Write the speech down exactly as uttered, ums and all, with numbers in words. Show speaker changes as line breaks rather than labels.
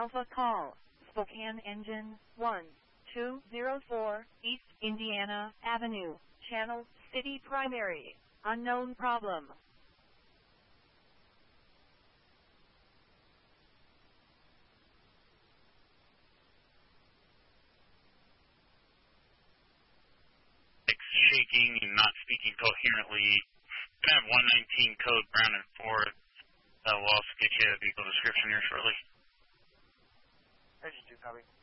Alpha call. Spokane engine one two zero four East Indiana Avenue. Channel City Primary. Unknown problem.
Shaking and not speaking coherently. Can I have one nineteen code Brown and Ford? Uh, we'll also get you a vehicle description here shortly.
Engine two, copy.